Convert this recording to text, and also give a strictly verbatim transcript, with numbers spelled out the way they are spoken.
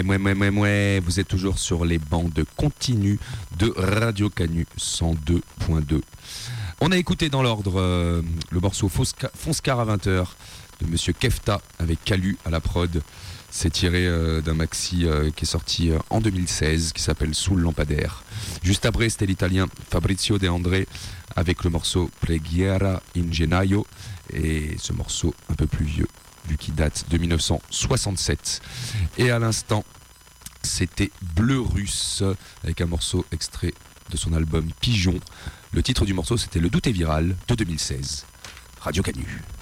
Ouais, ouais, ouais, ouais, ouais, vous êtes toujours sur les bandes continues de Radio Canu cent deux point deux. On a écouté dans l'ordre euh, le morceau Fonscar à vingt heures de Monsieur Kefta avec Calu à la prod. C'est tiré euh, d'un maxi euh, qui est sorti euh, en deux mille seize qui s'appelle Sous le lampadaire. Juste après, c'était l'italien Fabrizio De André avec le morceau Preghiera in Gennaio et ce morceau un peu plus vieux vu qu'il date de dix-neuf cent soixante-sept. Et à l'instant, c'était Bleu Russe avec un morceau extrait de son album Pigeon. Le titre du morceau, c'était Le Doute est viral de deux mille seize. Radio Canu.